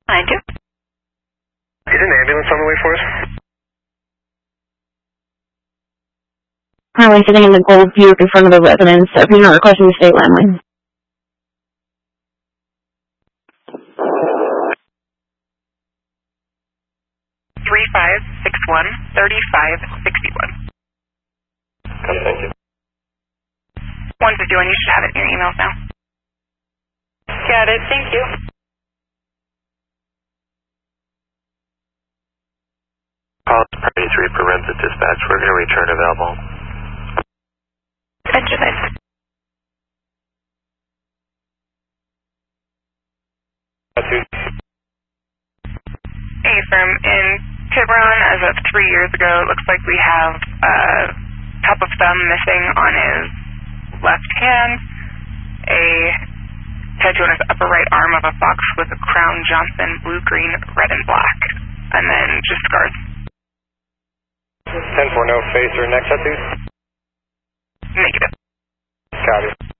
I do. Is an ambulance on the way for us? Highway sitting in the Gold Buick in front of the residence. If you're not requesting the state landline. 3561-3561. Okay, thank you. 151, you should have it in your emails now. Got it, thank you. Call Priority 3 Forensic Dispatch. We're going to return available. Engine it. Hey, firm. In Tiburon, as of 3 years ago, it looks like we have top of thumb missing on his left hand, a tattoo on his upper right arm of a fox with a Crown Johnson, blue, green, red, and black, and then just scars. 10-4, no face or neck tattoos? Negative. Got it.